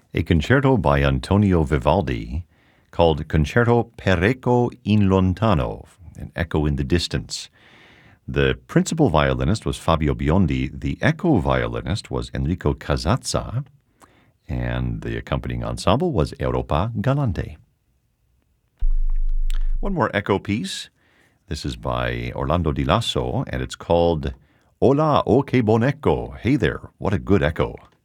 a concerto by Antonio Vivaldi called Concerto per eco in lontano, an echo in the distance. The principal violinist was Fabio Biondi. The echo violinist was Enrico Casazza, and the accompanying ensemble was Europa Galante. One more echo piece. This is by Orlando Di Lasso, and it's called Hola, o que bon echo. Hey there, what a good echo.